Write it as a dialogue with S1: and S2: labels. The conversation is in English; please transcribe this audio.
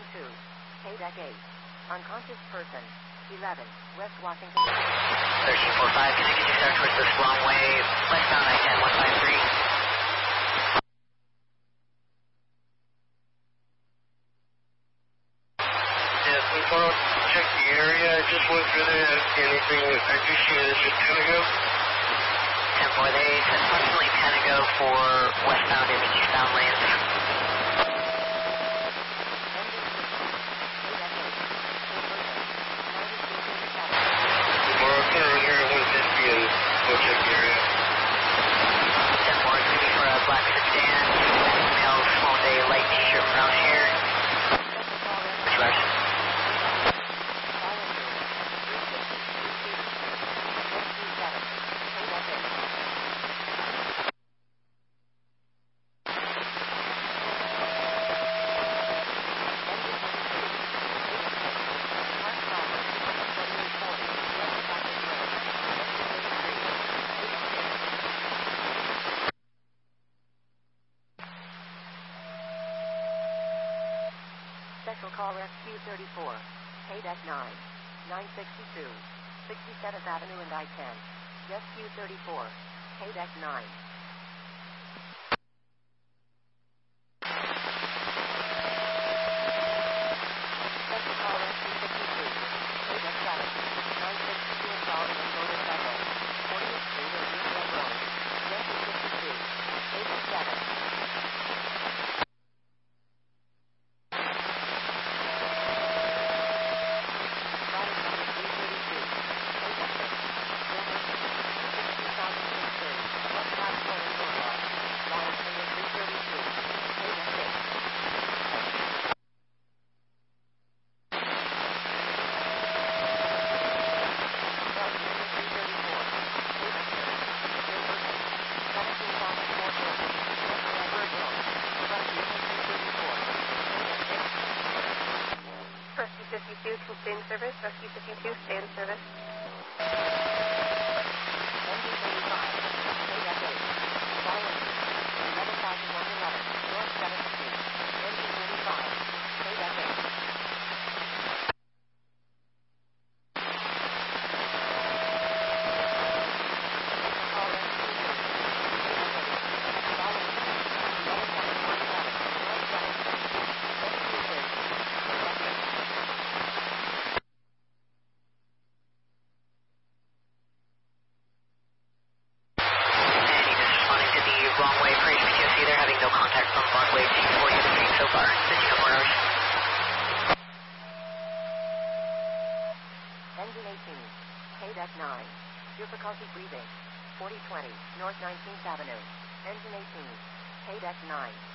S1: KDEC 8. Unconscious person. 11. West Washington.
S2: 1345, can I get you start towards this long way, westbound I-10, 153?
S3: Yeah, we want to check the area. I just went through there. Anything I do see it is just 10 ago.
S2: 10-4, they said approximately 10 ago for westbound and eastbound lanes.
S3: Go check the area.
S2: 10-4, it's going to be for a black sedan, male, small day, light t-shirt, brown hair. Which direction?
S1: Special call Rescue 34, KDEC 9, 962, 67th Avenue and I-10. Rescue 34, KDEC 9. Special call Rescue 52, KDEC 7, 962 involved in motor vehicle, 40th Street and Greenwell Road. Rescue 52, KDEC 7.
S4: Rescue 52 to stay in service. Rescue 52, stay in service.
S1: ND35, KDEC 8, following 11,111, North 7th Street. ND35, KDEC 8. Call Rescue 30, KDEC 8, following 11,111, North 7th Street. Rescue 30, KDEC 8.
S2: Wrong way for HPTOC. They're having no contact from Parkway 240 Street so far. 54 hours.
S1: Engine 18, KDEC 9. Difficulty breathing. 4020, North 19th Avenue. Engine 18, KDEC 9.